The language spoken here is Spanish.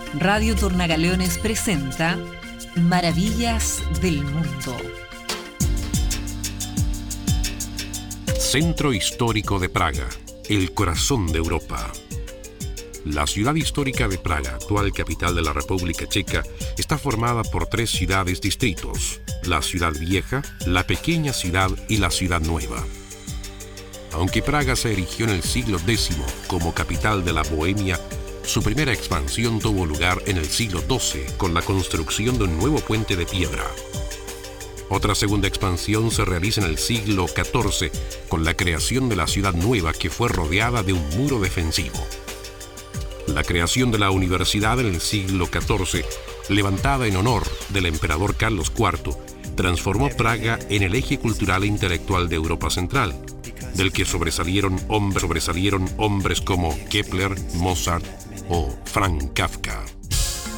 Radio Tornagaleones presenta Maravillas del Mundo. Centro Histórico de Praga, el corazón de Europa. La ciudad histórica de Praga, actual capital de la República Checa, está formada por 3 ciudades-distritos: la ciudad vieja, la pequeña ciudad y la ciudad nueva. Aunque Praga se erigió en el siglo X como capital de la Bohemia, su primera expansión tuvo lugar en el siglo XII con la construcción de un nuevo puente de piedra. Otra segunda expansión se realiza en el siglo XIV con la creación de la ciudad nueva, que fue rodeada de un muro defensivo. La creación de la universidad en el siglo XIV, levantada en honor del emperador Carlos IV, transformó Praga en el eje cultural e intelectual de Europa Central, del que sobresalieron hombres como Kepler, Mozart o Franz Kafka.